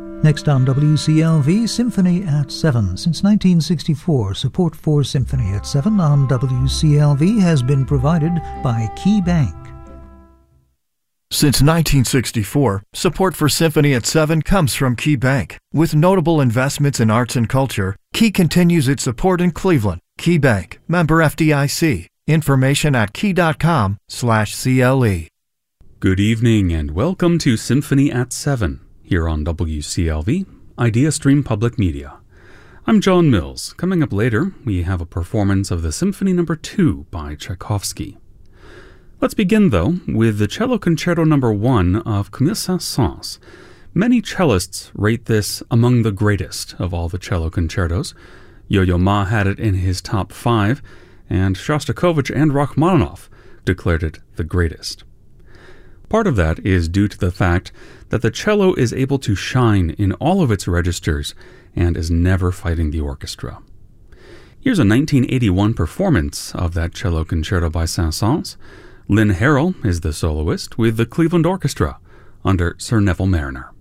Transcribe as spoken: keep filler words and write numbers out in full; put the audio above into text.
Next on W C L V, Symphony at seven. Since nineteen sixty-four, support for Symphony at seven on W C L V has been provided by Key Bank. Since nineteen sixty-four, support for Symphony at seven comes from Key Bank. With notable investments in arts and culture, Key continues its support in Cleveland. Key Bank, member F D I C. Information at key.com slash CLE. Good evening and welcome to Symphony at seven. Here on W C L V, IdeaStream Public Media. I'm John Mills. Coming up later, we have a performance of the Symphony Number two by Tchaikovsky. Let's begin, though, with the Cello Concerto Number one of Camille Saint-Saëns. Many cellists rate this among the greatest of all the cello concertos. Yo-Yo Ma had it in his top five, and Shostakovich and Rachmaninoff declared it the greatest. Part of that is due to the fact that the cello is able to shine in all of its registers and is never fighting the orchestra. Here's a nineteen eighty-one performance of that cello concerto by Saint-Saëns. Lynn Harrell is the soloist with the Cleveland Orchestra under Sir Neville Marriner.